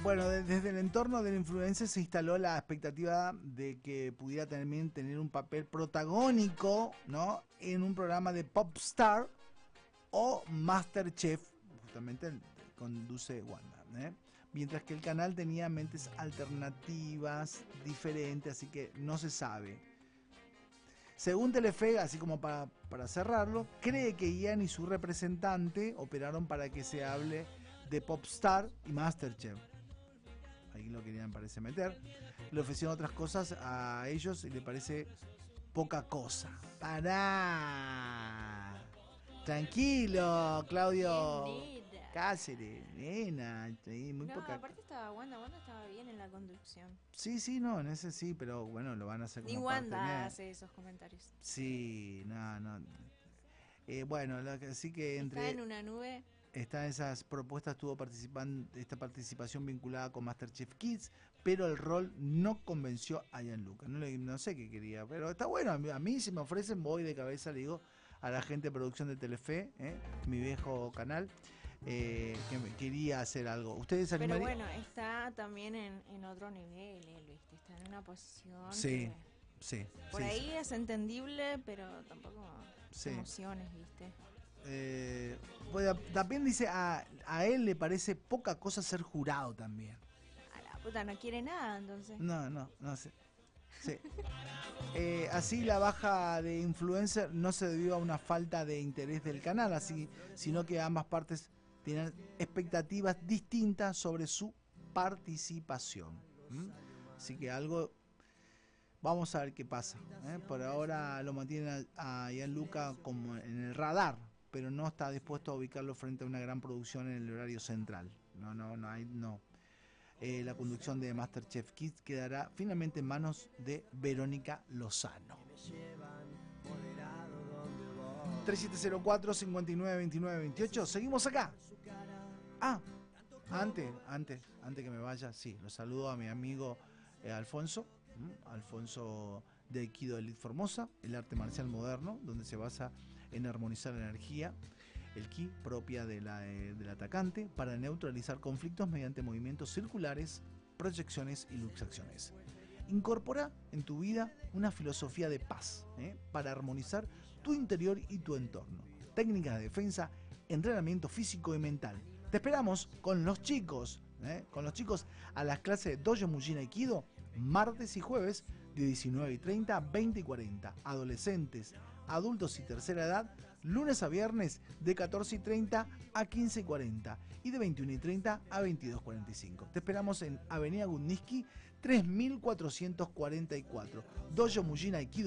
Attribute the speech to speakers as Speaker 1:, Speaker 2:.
Speaker 1: Bueno, desde el entorno del influencer se instaló la expectativa de que pudiera también tener un papel protagónico, ¿no?, en un programa de Popstar o MasterChef, justamente conduce Wanda, ¿eh? Mientras que el canal tenía mentes alternativas, diferentes, así que no se sabe. Según Telefe, así como para cerrarlo, cree que Ian y su representante operaron para que se hable de Popstar y MasterChef. Ahí lo querían, parece, meter. Le ofrecieron otras cosas a ellos y le parece poca cosa. ¡Pará! Tranquilo, Claudio
Speaker 2: Qué nena.
Speaker 1: Cáceres, nena. Sí, muy
Speaker 2: No,
Speaker 1: poca.
Speaker 2: aparte estaba Wanda estaba bien en la conducción.
Speaker 1: Sí, sí, no, en ese sí, pero bueno, lo van a hacer
Speaker 2: Ni
Speaker 1: como parte
Speaker 2: Wanda
Speaker 1: de.
Speaker 2: hace esos comentarios.
Speaker 1: Sí, no, no. Bueno, sí que
Speaker 2: Está en
Speaker 1: entre
Speaker 2: una nube.
Speaker 1: esas propuestas tuvo esta participación vinculada con MasterChef Kids, pero el rol no convenció a Gianluca. No sé qué quería, pero está bueno. A mí si me ofrecen voy de cabeza, le digo a la gente de producción de Telefe, mi viejo canal, que me quería hacer algo. ¿Ustedes se
Speaker 2: Pero
Speaker 1: animarían?
Speaker 2: bueno, está también en otro nivel, él, ¿viste? Está en una posición
Speaker 1: Sí,
Speaker 2: que
Speaker 1: sí,
Speaker 2: por
Speaker 1: sí, sí.
Speaker 2: ahí es entendible, pero tampoco te
Speaker 1: Sí.
Speaker 2: emociones, ¿viste?
Speaker 1: Pues, también dice, a él le parece poca cosa ser jurado también.
Speaker 2: A la puta no quiere nada, entonces.
Speaker 1: No sé. Sí. Así la baja de influencer no se debió a una falta de interés del canal, así, sino que ambas partes tienen expectativas distintas sobre su participación. ¿Mm? Así que algo, vamos a ver qué pasa. Por ahora lo mantienen a Gianluca como en el radar, pero no está dispuesto a ubicarlo frente a una gran producción en el horario central. No. La conducción de MasterChef Kids quedará finalmente en manos de Verónica Lozano. 3704-592928. Seguimos acá. Ah, antes que me vaya, sí, lo saludo a mi amigo Alfonso. Alfonso de Aikido Elite Formosa, el arte marcial moderno, donde se basa en armonizar la energía, el ki propia del atacante, para neutralizar conflictos mediante movimientos circulares, proyecciones y luxaciones. Incorpora en tu vida una filosofía de paz, para armonizar tu interior y tu entorno. Técnicas de defensa, entrenamiento físico y mental. Te esperamos con los chicos, a las clases de Dojo Mujin Aikido, martes y jueves de 19:30 a 20:40. Adolescentes, adultos y tercera edad, lunes a viernes de 14:30 a 15:40 y de 21:30 a 22:45. Te esperamos en Avenida Gundisky 3444. Dojo Mujin Aikido.